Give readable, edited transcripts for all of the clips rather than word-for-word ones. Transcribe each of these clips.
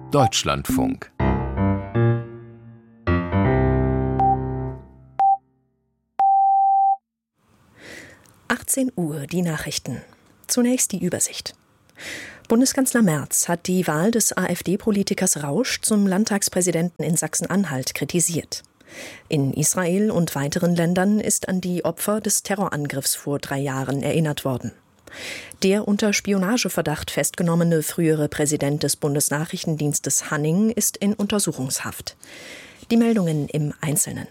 Deutschlandfunk. Uhr, die Nachrichten. Zunächst die Übersicht. Bundeskanzler Merz hat die Wahl des AfD-Politikers Rausch zum Landtagspräsidenten in Sachsen-Anhalt kritisiert. In Israel und weiteren Ländern ist an die Opfer des Terrorangriffs vor 3 Jahren erinnert worden. Der unter Spionageverdacht festgenommene frühere Präsident des Bundesnachrichtendienstes Hanning ist in Untersuchungshaft. Die Meldungen im Einzelnen.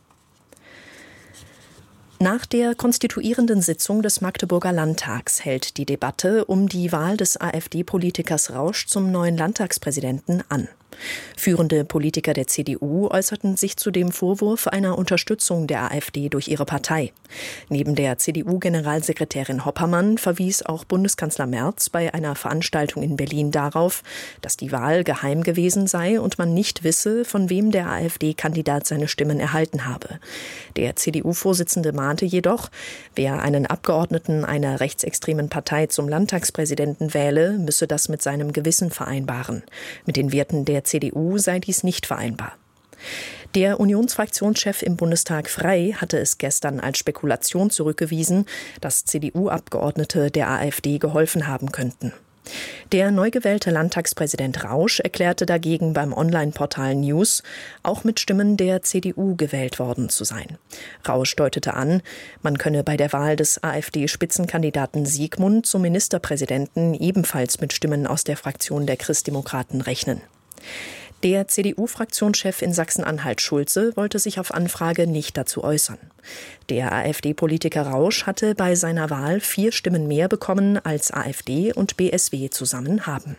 Nach der konstituierenden Sitzung des Magdeburger Landtags hält die Debatte um die Wahl des AfD-Politikers Rausch zum neuen Landtagspräsidenten an. Führende Politiker der CDU äußerten sich zu dem Vorwurf einer Unterstützung der AfD durch ihre Partei. Neben der CDU-Generalsekretärin Hoppermann verwies auch Bundeskanzler Merz bei einer Veranstaltung in Berlin darauf, dass die Wahl geheim gewesen sei und man nicht wisse, von wem der AfD-Kandidat seine Stimmen erhalten habe. Der CDU-Vorsitzende mahnte jedoch, wer einen Abgeordneten einer rechtsextremen Partei zum Landtagspräsidenten wähle, müsse das mit seinem Gewissen vereinbaren. Mit den Werten der CDU sei dies nicht vereinbar. Der Unionsfraktionschef im Bundestag Frey hatte es gestern als Spekulation zurückgewiesen, dass CDU-Abgeordnete der AfD geholfen haben könnten. Der neu gewählte Landtagspräsident Rausch erklärte dagegen beim Online-Portal News, auch mit Stimmen der CDU gewählt worden zu sein. Rausch deutete an, man könne bei der Wahl des AfD-Spitzenkandidaten Siegmund zum Ministerpräsidenten ebenfalls mit Stimmen aus der Fraktion der Christdemokraten rechnen. Der CDU-Fraktionschef in Sachsen-Anhalt Schulze wollte sich auf Anfrage nicht dazu äußern. Der AfD-Politiker Rausch hatte bei seiner Wahl 4 Stimmen mehr bekommen, als AfD und BSW zusammen haben.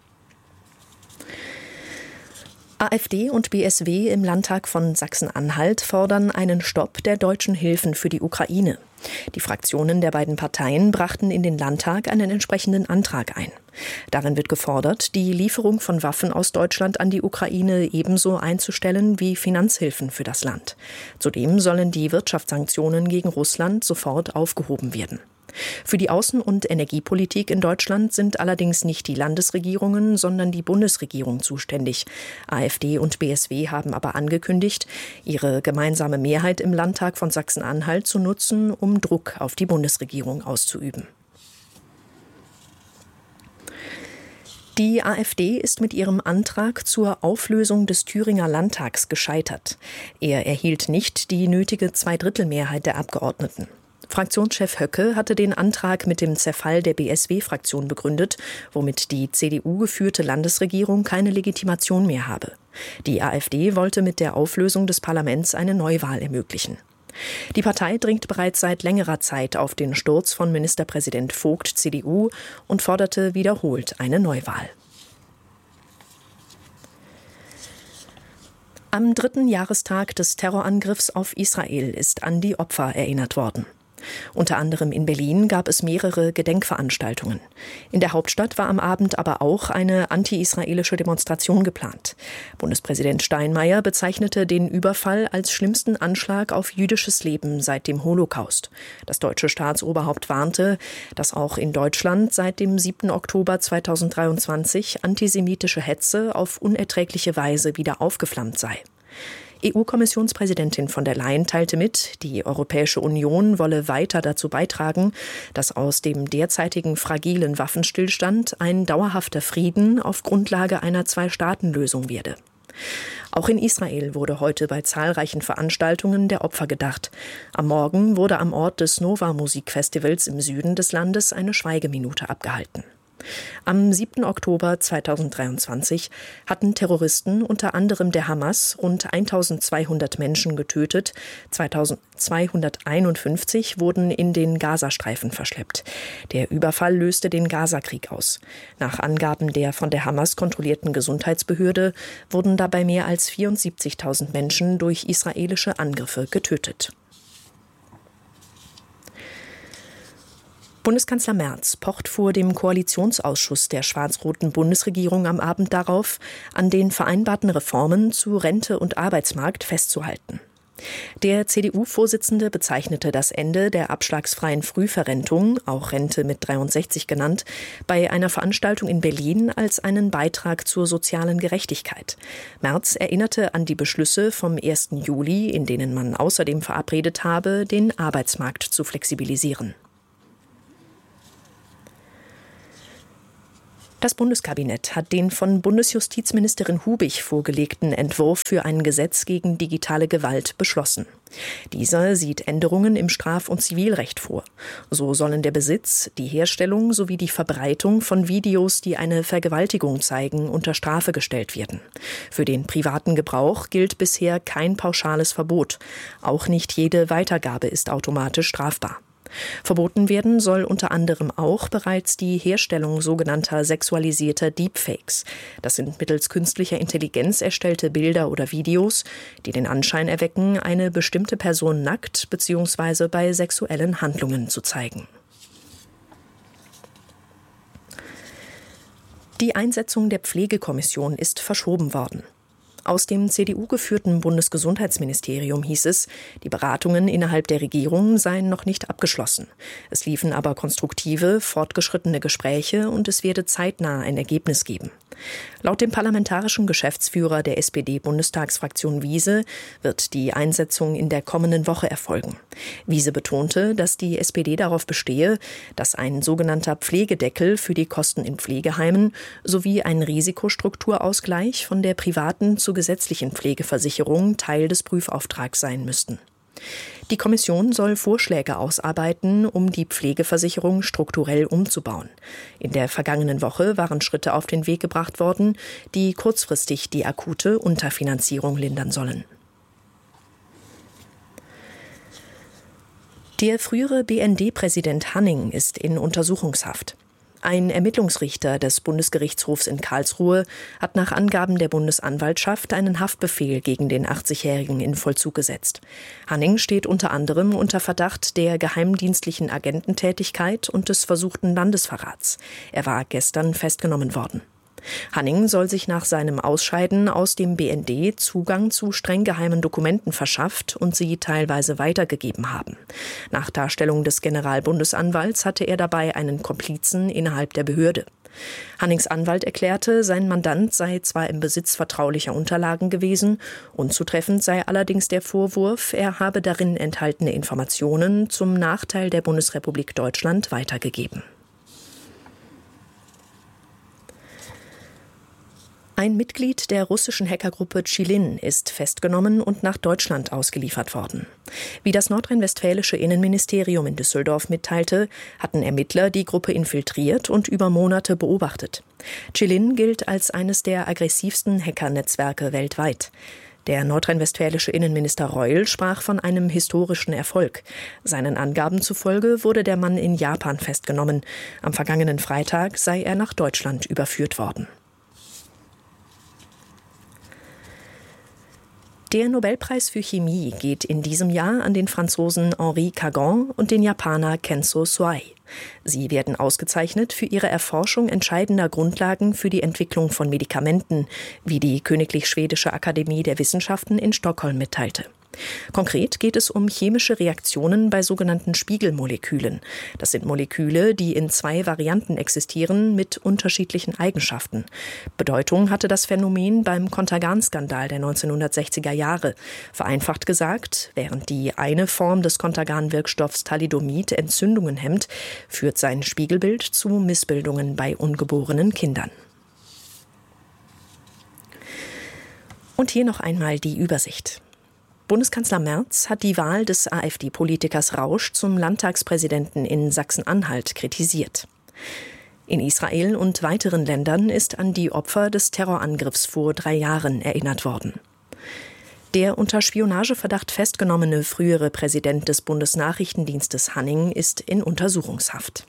AfD und BSW im Landtag von Sachsen-Anhalt fordern einen Stopp der deutschen Hilfen für die Ukraine. Die Fraktionen der beiden Parteien brachten in den Landtag einen entsprechenden Antrag ein. Darin wird gefordert, die Lieferung von Waffen aus Deutschland an die Ukraine ebenso einzustellen wie Finanzhilfen für das Land. Zudem sollen die Wirtschaftssanktionen gegen Russland sofort aufgehoben werden. Für die Außen- und Energiepolitik in Deutschland sind allerdings nicht die Landesregierungen, sondern die Bundesregierung zuständig. AfD und BSW haben aber angekündigt, ihre gemeinsame Mehrheit im Landtag von Sachsen-Anhalt zu nutzen, um Druck auf die Bundesregierung auszuüben. Die AfD ist mit ihrem Antrag zur Auflösung des Thüringer Landtags gescheitert. Er erhielt nicht die nötige Zweidrittelmehrheit der Abgeordneten. Fraktionschef Höcke hatte den Antrag mit dem Zerfall der BSW-Fraktion begründet, womit die CDU-geführte Landesregierung keine Legitimation mehr habe. Die AfD wollte mit der Auflösung des Parlaments eine Neuwahl ermöglichen. Die Partei dringt bereits seit längerer Zeit auf den Sturz von Ministerpräsident Vogt CDU und forderte wiederholt eine Neuwahl. Am 3. Jahrestag des Terrorangriffs auf Israel ist an die Opfer erinnert worden. Unter anderem in Berlin gab es mehrere Gedenkveranstaltungen. In der Hauptstadt war am Abend aber auch eine anti-israelische Demonstration geplant. Bundespräsident Steinmeier bezeichnete den Überfall als schlimmsten Anschlag auf jüdisches Leben seit dem Holocaust. Das deutsche Staatsoberhaupt warnte, dass auch in Deutschland seit dem 7. Oktober 2023 antisemitische Hetze auf unerträgliche Weise wieder aufgeflammt sei. EU-Kommissionspräsidentin von der Leyen teilte mit, die Europäische Union wolle weiter dazu beitragen, dass aus dem derzeitigen fragilen Waffenstillstand ein dauerhafter Frieden auf Grundlage einer Zwei-Staaten-Lösung werde. Auch in Israel wurde heute bei zahlreichen Veranstaltungen der Opfer gedacht. Am Morgen wurde am Ort des Nova-Musikfestivals im Süden des Landes eine Schweigeminute abgehalten. Am 7. Oktober 2023 hatten Terroristen unter anderem der Hamas rund 1200 Menschen getötet, 2251 wurden in den Gazastreifen verschleppt. Der Überfall löste den Gazakrieg aus. Nach Angaben der von der Hamas kontrollierten Gesundheitsbehörde wurden dabei mehr als 74.000 Menschen durch israelische Angriffe getötet. Bundeskanzler Merz pocht vor dem Koalitionsausschuss der schwarz-roten Bundesregierung am Abend darauf, an den vereinbarten Reformen zu Rente und Arbeitsmarkt festzuhalten. Der CDU-Vorsitzende bezeichnete das Ende der abschlagsfreien Frühverrentung, auch Rente mit 63 genannt, bei einer Veranstaltung in Berlin als einen Beitrag zur sozialen Gerechtigkeit. Merz erinnerte an die Beschlüsse vom 1. Juli, in denen man außerdem verabredet habe, den Arbeitsmarkt zu flexibilisieren. Das Bundeskabinett hat den von Bundesjustizministerin Hubig vorgelegten Entwurf für ein Gesetz gegen digitale Gewalt beschlossen. Dieser sieht Änderungen im Straf- und Zivilrecht vor. So sollen der Besitz, die Herstellung sowie die Verbreitung von Videos, die eine Vergewaltigung zeigen, unter Strafe gestellt werden. Für den privaten Gebrauch gilt bisher kein pauschales Verbot. Auch nicht jede Weitergabe ist automatisch strafbar. Verboten werden soll unter anderem auch bereits die Herstellung sogenannter sexualisierter Deepfakes. Das sind mittels künstlicher Intelligenz erstellte Bilder oder Videos, die den Anschein erwecken, eine bestimmte Person nackt bzw. bei sexuellen Handlungen zu zeigen. Die Einsetzung der Pflegekommission ist verschoben worden. Aus dem CDU-geführten Bundesgesundheitsministerium hieß es, die Beratungen innerhalb der Regierung seien noch nicht abgeschlossen. Es liefen aber konstruktive, fortgeschrittene Gespräche und es werde zeitnah ein Ergebnis geben. Laut dem parlamentarischen Geschäftsführer der SPD-Bundestagsfraktion Wiese wird die Einsetzung in der kommenden Woche erfolgen. Wiese betonte, dass die SPD darauf bestehe, dass ein sogenannter Pflegedeckel für die Kosten in Pflegeheimen sowie ein Risikostrukturausgleich von der privaten zur gesetzlichen Pflegeversicherung Teil des Prüfauftrags sein müssten. Die Kommission soll Vorschläge ausarbeiten, um die Pflegeversicherung strukturell umzubauen. In der vergangenen Woche waren Schritte auf den Weg gebracht worden, die kurzfristig die akute Unterfinanzierung lindern sollen. Der frühere BND-Präsident Hanning ist in Untersuchungshaft. Ein Ermittlungsrichter des Bundesgerichtshofs in Karlsruhe hat nach Angaben der Bundesanwaltschaft einen Haftbefehl gegen den 80-Jährigen in Vollzug gesetzt. Hanning steht unter anderem unter Verdacht der geheimdienstlichen Agententätigkeit und des versuchten Landesverrats. Er war gestern festgenommen worden. Hanning soll sich nach seinem Ausscheiden aus dem BND Zugang zu streng geheimen Dokumenten verschafft und sie teilweise weitergegeben haben. Nach Darstellung des Generalbundesanwalts hatte er dabei einen Komplizen innerhalb der Behörde. Hannings Anwalt erklärte, sein Mandant sei zwar im Besitz vertraulicher Unterlagen gewesen, unzutreffend sei allerdings der Vorwurf, er habe darin enthaltene Informationen zum Nachteil der Bundesrepublik Deutschland weitergegeben. Ein Mitglied der russischen Hackergruppe Chilin ist festgenommen und nach Deutschland ausgeliefert worden. Wie das nordrhein-westfälische Innenministerium in Düsseldorf mitteilte, hatten Ermittler die Gruppe infiltriert und über Monate beobachtet. Chilin gilt als eines der aggressivsten Hackernetzwerke weltweit. Der nordrhein-westfälische Innenminister Reul sprach von einem historischen Erfolg. Seinen Angaben zufolge wurde der Mann in Japan festgenommen. Am vergangenen Freitag sei er nach Deutschland überführt worden. Der Nobelpreis für Chemie geht in diesem Jahr an den Franzosen Henri Cagon und den Japaner Kenzo Suai. Sie werden ausgezeichnet für ihre Erforschung entscheidender Grundlagen für die Entwicklung von Medikamenten, wie die Königlich Schwedische Akademie der Wissenschaften in Stockholm mitteilte. Konkret geht es um chemische Reaktionen bei sogenannten Spiegelmolekülen. Das sind Moleküle, die in 2 Varianten existieren mit unterschiedlichen Eigenschaften. Bedeutung hatte das Phänomen beim Contergan-Skandal der 1960er Jahre. Vereinfacht gesagt, während die eine Form des Contergan-Wirkstoffs Thalidomid Entzündungen hemmt, führt sein Spiegelbild zu Missbildungen bei ungeborenen Kindern. Und hier noch einmal die Übersicht. Bundeskanzler Merz hat die Wahl des AfD-Politikers Rausch zum Landtagspräsidenten in Sachsen-Anhalt kritisiert. In Israel und weiteren Ländern ist an die Opfer des Terrorangriffs vor 3 Jahren erinnert worden. Der unter Spionageverdacht festgenommene frühere Präsident des Bundesnachrichtendienstes Hanning ist in Untersuchungshaft.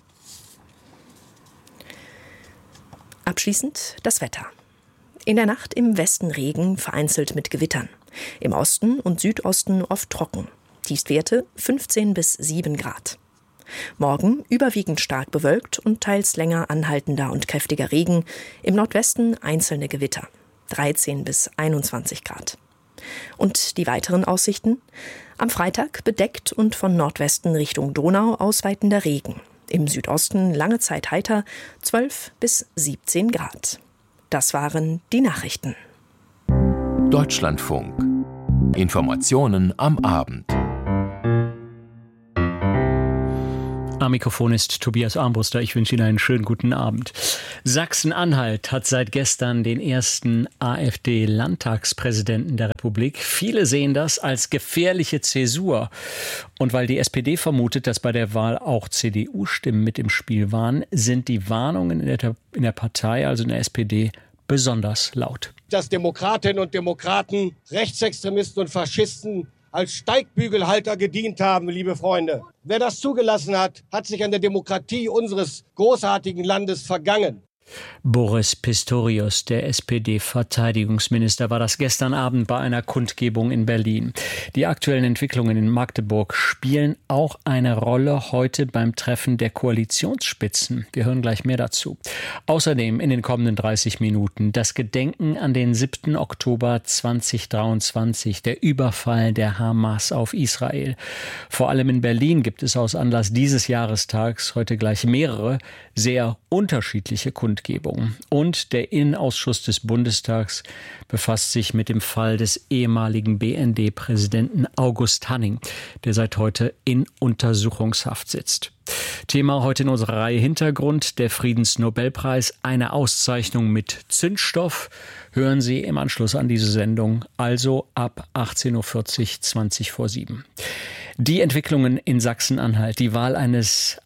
Abschließend das Wetter. In der Nacht im Westen Regen, vereinzelt mit Gewittern. Im Osten und Südosten oft trocken. Tiefstwerte 15 bis 7 Grad. Morgen überwiegend stark bewölkt und teils länger anhaltender und kräftiger Regen. Im Nordwesten einzelne Gewitter. 13 bis 21 Grad. Und die weiteren Aussichten? Am Freitag bedeckt und von Nordwesten Richtung Donau ausweitender Regen. Im Südosten lange Zeit heiter, 12 bis 17 Grad. Das waren die Nachrichten. Deutschlandfunk. Informationen am Abend. Am Mikrofon ist Tobias Armbruster. Ich wünsche Ihnen einen schönen guten Abend. Sachsen-Anhalt hat seit gestern den ersten AfD-Landtagspräsidenten der Republik. Viele sehen das als gefährliche Zäsur. Und weil die SPD vermutet, dass bei der Wahl auch CDU-Stimmen mit im Spiel waren, sind die Warnungen in der Partei, also in der SPD, besonders laut. Dass Demokratinnen und Demokraten, Rechtsextremisten und Faschisten als Steigbügelhalter gedient haben, liebe Freunde. Wer das zugelassen hat, hat sich an der Demokratie unseres großartigen Landes vergangen. Boris Pistorius, der SPD-Verteidigungsminister, war das gestern Abend bei einer Kundgebung in Berlin. Die aktuellen Entwicklungen in Magdeburg spielen auch eine Rolle heute beim Treffen der Koalitionsspitzen. Wir hören gleich mehr dazu. Außerdem in den kommenden 30 Minuten das Gedenken an den 7. Oktober 2023, der Überfall der Hamas auf Israel. Vor allem in Berlin gibt es aus Anlass dieses Jahrestags heute gleich mehrere sehr unterschiedliche Kundgebungen. Und der Innenausschuss des Bundestags befasst sich mit dem Fall des ehemaligen BND-Präsidenten August Hanning, der seit heute in Untersuchungshaft sitzt. Thema heute in unserer Reihe Hintergrund, der Friedensnobelpreis, eine Auszeichnung mit Zündstoff. Hören Sie im Anschluss an diese Sendung, also ab 18.40 Uhr, 7:20. Die Entwicklungen in Sachsen-Anhalt, die Wahl eines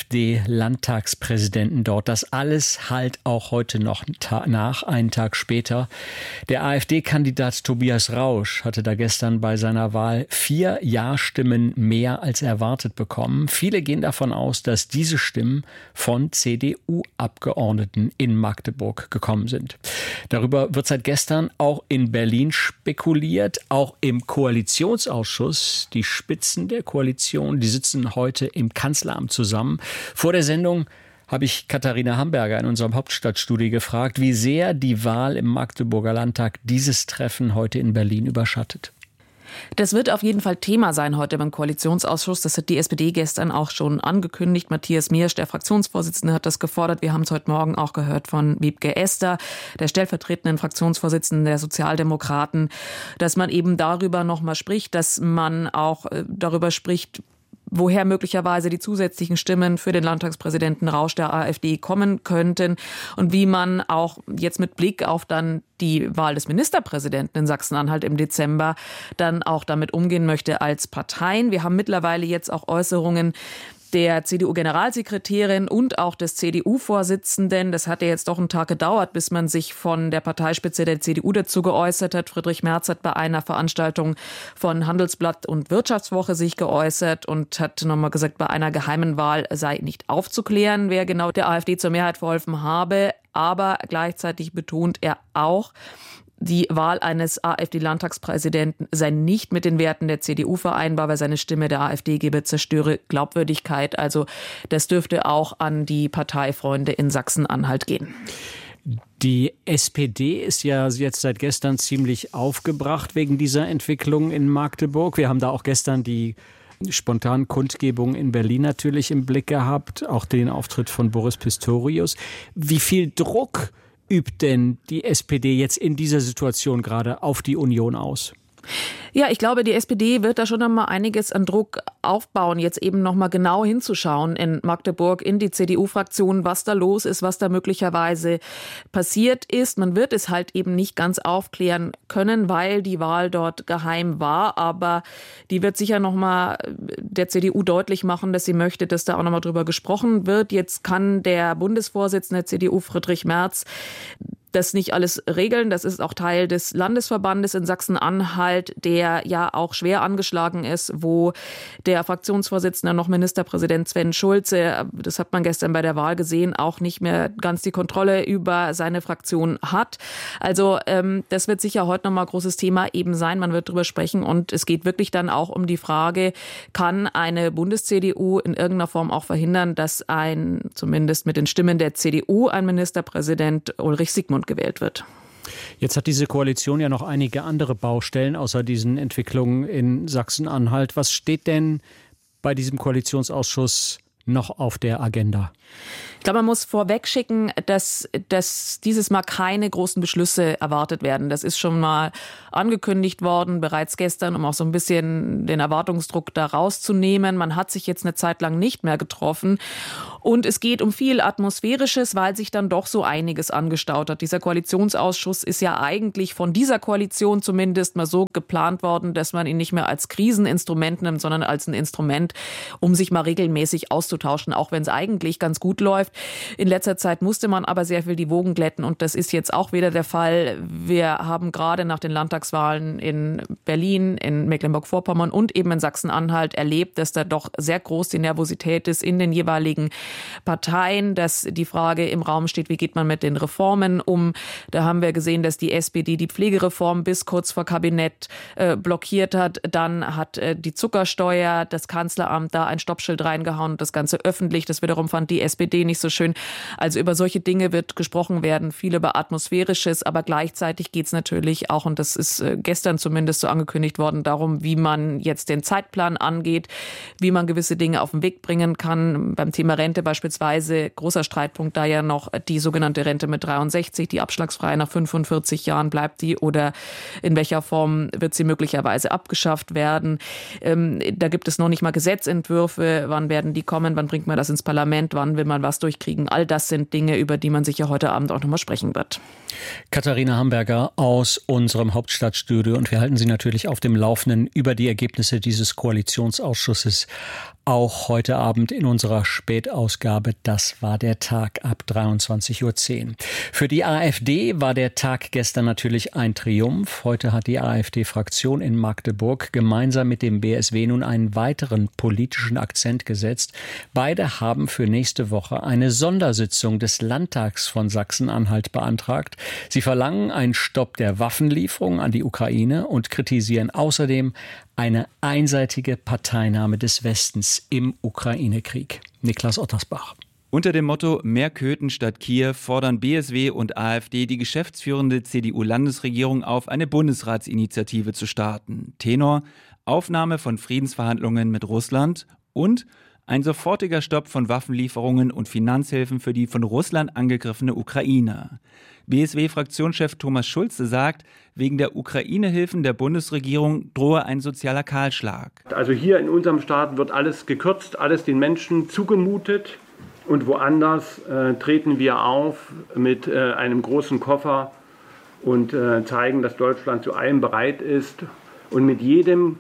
AfD-Landtagspräsidenten dort, das alles halt auch heute noch nach, einen Tag später. Der AfD-Kandidat Tobias Rausch hatte da gestern bei seiner Wahl 4 Ja-Stimmen mehr als erwartet bekommen. Viele gehen davon aus, dass diese Stimmen von CDU-Abgeordneten in Magdeburg gekommen sind. Darüber wird seit gestern auch in Berlin spekuliert, auch im Koalitionsausschuss. Die Spitzen der Koalition, die sitzen heute im Kanzleramt zusammen. Vor der Sendung habe ich Katharina Hamburger in unserem Hauptstadtstudio gefragt, wie sehr die Wahl im Magdeburger Landtag dieses Treffen heute in Berlin überschattet. Das wird auf jeden Fall Thema sein heute beim Koalitionsausschuss. Das hat die SPD gestern auch schon angekündigt. Matthias Miersch, der Fraktionsvorsitzende, hat das gefordert. Wir haben es heute Morgen auch gehört von Wiebke Esther, der stellvertretenden Fraktionsvorsitzenden der Sozialdemokraten, dass man eben darüber noch mal spricht, dass man auch darüber spricht, woher möglicherweise die zusätzlichen Stimmen für den Landtagspräsidenten Rausch der AfD kommen könnten und wie man auch jetzt mit Blick auf dann die Wahl des Ministerpräsidenten in Sachsen-Anhalt im Dezember dann auch damit umgehen möchte als Parteien. Wir haben mittlerweile jetzt auch Äußerungen der CDU-Generalsekretärin und auch des CDU-Vorsitzenden. Das hat ja jetzt doch einen Tag gedauert, bis man sich von der Parteispitze der CDU dazu geäußert hat. Friedrich Merz hat bei einer Veranstaltung von Handelsblatt und Wirtschaftswoche sich geäußert und hat nochmal gesagt, bei einer geheimen Wahl sei nicht aufzuklären, wer genau der AfD zur Mehrheit verholfen habe. Aber gleichzeitig betont er auch, die Wahl eines AfD-Landtagspräsidenten sei nicht mit den Werten der CDU vereinbar, weil seine Stimme der AfD gebe, zerstöre Glaubwürdigkeit. Also das dürfte auch an die Parteifreunde in Sachsen-Anhalt gehen. Die SPD ist ja jetzt seit gestern ziemlich aufgebracht wegen dieser Entwicklung in Magdeburg. Wir haben da auch gestern die spontanen Kundgebung in Berlin natürlich im Blick gehabt, auch den Auftritt von Boris Pistorius. Wie viel Druck übt denn die SPD jetzt in dieser Situation gerade auf die Union aus? Ja, ich glaube, die SPD wird da schon noch mal einiges an Druck aufbauen, jetzt eben noch mal genau hinzuschauen in Magdeburg, in die CDU-Fraktion, was da los ist, was da möglicherweise passiert ist. Man wird es halt eben nicht ganz aufklären können, weil die Wahl dort geheim war. Aber die wird sicher noch mal der CDU deutlich machen, dass sie möchte, dass da auch noch mal drüber gesprochen wird. Jetzt kann der Bundesvorsitzende der CDU, Friedrich Merz, das nicht alles regeln. Das ist auch Teil des Landesverbandes in Sachsen-Anhalt, der ja auch schwer angeschlagen ist, wo der Fraktionsvorsitzende, noch Ministerpräsident Sven Schulze, das hat man gestern bei der Wahl gesehen, auch nicht mehr ganz die Kontrolle über seine Fraktion hat. Also das wird sicher heute nochmal ein großes Thema eben sein. Man wird drüber sprechen und es geht wirklich dann auch um die Frage, kann eine Bundes-CDU in irgendeiner Form auch verhindern, dass zumindest mit den Stimmen der CDU, ein Ministerpräsident Ulrich Siegmund gewählt wird. Jetzt hat diese Koalition ja noch einige andere Baustellen, außer diesen Entwicklungen in Sachsen-Anhalt. Was steht denn bei diesem Koalitionsausschuss noch auf der Agenda? Ich glaube, man muss vorweg schicken, dass dieses Mal keine großen Beschlüsse erwartet werden. Das ist schon mal angekündigt worden, bereits gestern, um auch so ein bisschen den Erwartungsdruck da rauszunehmen. Man hat sich jetzt eine Zeit lang nicht mehr getroffen. Und es geht um viel Atmosphärisches, weil sich dann doch so einiges angestaut hat. Dieser Koalitionsausschuss ist ja eigentlich von dieser Koalition zumindest mal so geplant worden, dass man ihn nicht mehr als Kriseninstrument nimmt, sondern als ein Instrument, um sich mal regelmäßig auszutauschen, auch wenn es eigentlich ganz gut läuft. In letzter Zeit musste man aber sehr viel die Wogen glätten und das ist jetzt auch wieder der Fall. Wir haben gerade nach den Landtagswahlen in Berlin, in Mecklenburg-Vorpommern und eben in Sachsen-Anhalt erlebt, dass da doch sehr groß die Nervosität ist in den jeweiligen Parteien, dass die Frage im Raum steht, wie geht man mit den Reformen um. Da haben wir gesehen, dass die SPD die Pflegereform bis kurz vor Kabinett blockiert hat. Dann hat die Zuckersteuer, das Kanzleramt da ein Stoppschild reingehauen und das Ganze öffentlich. Das wiederum fand die SPD nicht so schön. Also über solche Dinge wird gesprochen werden, viel über Atmosphärisches, aber gleichzeitig geht es natürlich auch, und das ist gestern zumindest so angekündigt worden, darum, wie man jetzt den Zeitplan angeht, wie man gewisse Dinge auf den Weg bringen kann. Beim Thema Rente beispielsweise, großer Streitpunkt da ja noch die sogenannte Rente mit 63, die abschlagsfrei nach 45 Jahren bleibt die oder in welcher Form wird sie möglicherweise abgeschafft werden. Da gibt es noch nicht mal Gesetzentwürfe. Wann werden die kommen? Wann bringt man das ins Parlament? Wann will man was durchkriegen? All das sind Dinge, über die man sicher heute Abend auch nochmal sprechen wird. Katharina Hamberger aus unserem Hauptstadtstudio und wir halten Sie natürlich auf dem Laufenden über die Ergebnisse dieses Koalitionsausschusses. Auch heute Abend in unserer Spätausgabe, das war der Tag ab 23:10 Uhr. Für die AfD war der Tag gestern natürlich ein Triumph. Heute hat die AfD-Fraktion in Magdeburg gemeinsam mit dem BSW nun einen weiteren politischen Akzent gesetzt. Beide haben für nächste Woche eine Sondersitzung des Landtags von Sachsen-Anhalt beantragt. Sie verlangen einen Stopp der Waffenlieferungen an die Ukraine und kritisieren außerdem eine einseitige Parteinahme des Westens im Ukraine-Krieg. Niklas Ottersbach. Unter dem Motto Mehr Köthen statt Kiew fordern BSW und AfD die geschäftsführende CDU-Landesregierung auf, eine Bundesratsinitiative zu starten. Tenor: Aufnahme von Friedensverhandlungen mit Russland und ein sofortiger Stopp von Waffenlieferungen und Finanzhilfen für die von Russland angegriffene Ukraine. BSW-Fraktionschef Thomas Schulze sagt, wegen der Ukraine-Hilfen der Bundesregierung drohe ein sozialer Kahlschlag. Also hier in unserem Staat wird alles gekürzt, alles den Menschen zugemutet. Und woanders treten wir auf mit einem großen Koffer und zeigen, dass Deutschland zu allem bereit ist. Und mit jedem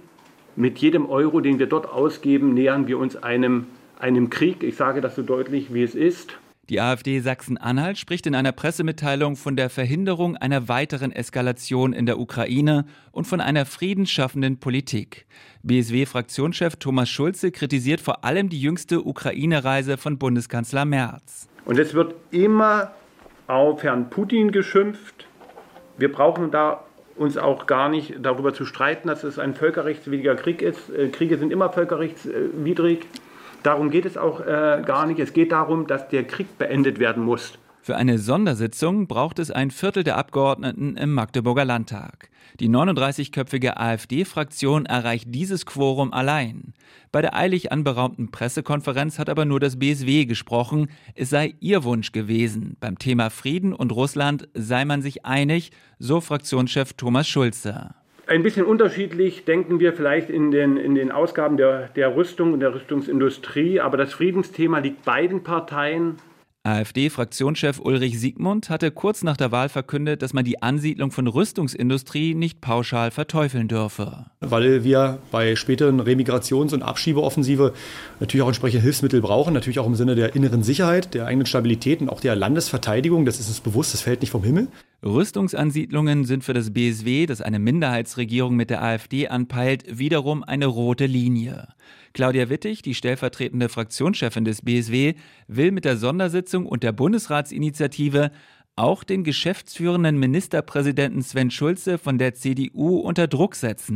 Euro, den wir dort ausgeben, nähern wir uns einem Krieg. Ich sage das so deutlich, wie es ist. Die AfD Sachsen-Anhalt spricht in einer Pressemitteilung von der Verhinderung einer weiteren Eskalation in der Ukraine und von einer friedensschaffenden Politik. BSW-Fraktionschef Thomas Schulze kritisiert vor allem die jüngste Ukraine-Reise von Bundeskanzler Merz. Und es wird immer auf Herrn Putin geschimpft. Wir brauchen da uns auch gar nicht darüber zu streiten, dass es ein völkerrechtswidriger Krieg ist. Kriege sind immer völkerrechtswidrig. Darum geht es auch gar nicht. Es geht darum, dass der Krieg beendet werden muss. Für eine Sondersitzung braucht es ein Viertel der Abgeordneten im Magdeburger Landtag. Die 39-köpfige AfD-Fraktion erreicht dieses Quorum allein. Bei der eilig anberaumten Pressekonferenz hat aber nur das BSW gesprochen. Es sei ihr Wunsch gewesen. Beim Thema Frieden und Russland sei man sich einig, so Fraktionschef Thomas Schulze. Ein bisschen unterschiedlich denken wir vielleicht in den Ausgaben der Rüstung und der Rüstungsindustrie, aber das Friedensthema liegt beiden Parteien. AfD-Fraktionschef Ulrich Siegmund hatte kurz nach der Wahl verkündet, dass man die Ansiedlung von Rüstungsindustrie nicht pauschal verteufeln dürfe. Weil wir bei späteren Remigrations- und Abschiebeoffensive natürlich auch entsprechende Hilfsmittel brauchen, natürlich auch im Sinne der inneren Sicherheit, der eigenen Stabilität und auch der Landesverteidigung. Das ist uns bewusst, das fällt nicht vom Himmel. Rüstungsansiedlungen sind für das BSW, das eine Minderheitsregierung mit der AfD anpeilt, wiederum eine rote Linie. Claudia Wittig, die stellvertretende Fraktionschefin des BSW, will mit der Sondersitzung und der Bundesratsinitiative auch den geschäftsführenden Ministerpräsidenten Sven Schulze von der CDU unter Druck setzen.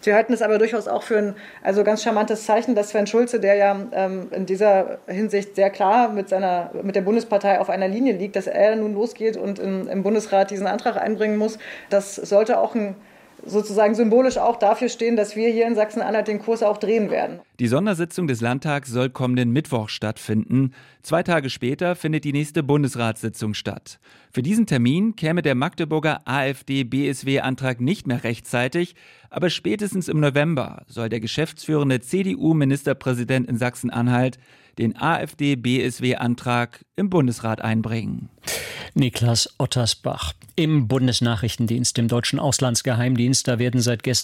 Wir halten es aber durchaus auch für ein ganz charmantes Zeichen, dass Sven Schulze, der ja in dieser Hinsicht sehr klar mit der Bundespartei auf einer Linie liegt, dass er nun losgeht und im Bundesrat diesen Antrag einbringen muss. Das sollte auch sozusagen symbolisch auch dafür stehen, dass wir hier in Sachsen-Anhalt den Kurs auch drehen werden. Die Sondersitzung des Landtags soll kommenden Mittwoch stattfinden. 2 Tage später findet die nächste Bundesratssitzung statt. Für diesen Termin käme der Magdeburger AfD-BSW-Antrag nicht mehr rechtzeitig, aber spätestens im November soll der geschäftsführende CDU-Ministerpräsident in Sachsen-Anhalt den AfD-BSW-Antrag im Bundesrat einbringen. Niklas Ottersbach. Im Bundesnachrichtendienst, im deutschen Auslandsgeheimdienst, da werden seit gestern